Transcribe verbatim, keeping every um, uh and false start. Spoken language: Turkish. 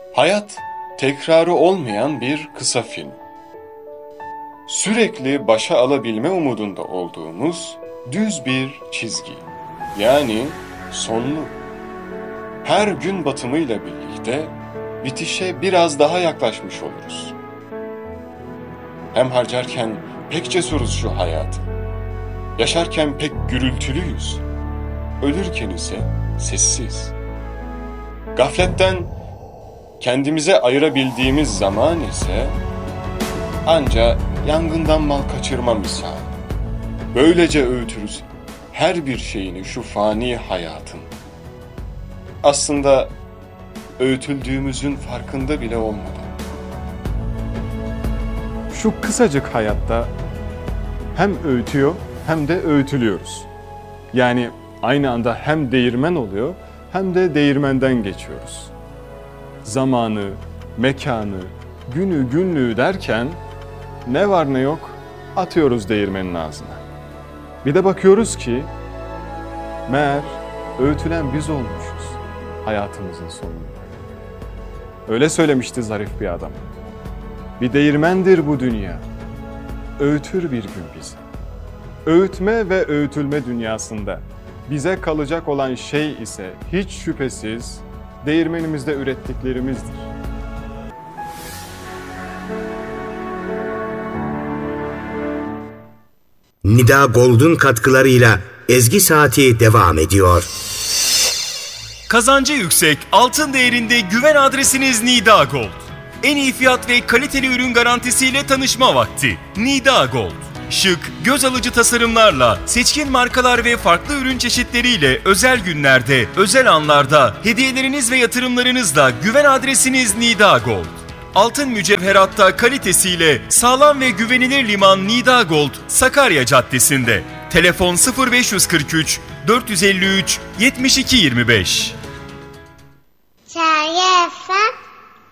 Hayat, tekrarı olmayan bir kısa film. Sürekli başa alabilme umudunda olduğumuz düz bir çizgi. Yani sonlu. Her gün batımıyla birlikte bitişe biraz daha yaklaşmış oluruz. Hem harcarken pek cesuruz şu hayatı. Yaşarken pek gürültülüyüz. Ölürken ise sessiz. Gafletten kendimize ayırabildiğimiz zaman ise anca yangından mal kaçırma misali. Böylece öğütürüz her bir şeyini şu fani hayatın. Aslında öğütüldüğümüzün farkında bile olmadan. Şu kısacık hayatta hem öğütüyor hem de öğütülüyoruz. Yani aynı anda hem değirmen oluyor hem de değirmenden geçiyoruz. Zamanı, mekanı, günü günlüğü derken ne var ne yok atıyoruz değirmenin ağzına. Bir de bakıyoruz ki meğer öğütülen biz olmuşuz hayatımızın sonunda. Öyle söylemişti zarif bir adam. Bir değirmendir bu dünya, öğütür bir gün bizi. Öğütme ve öğütülme dünyasında bize kalacak olan şey ise hiç şüphesiz değirmenimizde ürettiklerimizdir. Nida Gold'un katkılarıyla Ezgi Saati devam ediyor. Kazancı yüksek, altın değerinde güven adresiniz Nida Gold. En iyi fiyat ve kaliteli ürün garantisiyle tanışma vakti. Nida Gold. Şık, göz alıcı tasarımlarla, seçkin markalar ve farklı ürün çeşitleriyle özel günlerde, özel anlarda, hediyeleriniz ve yatırımlarınızla güven adresiniz Nida Gold. Altın mücevheratta kalitesiyle sağlam ve güvenilir liman Nida Gold, Sakarya Caddesi'nde. Telefon sıfır beş kırk üç dört yüz elli üç yetmiş iki yirmi beş.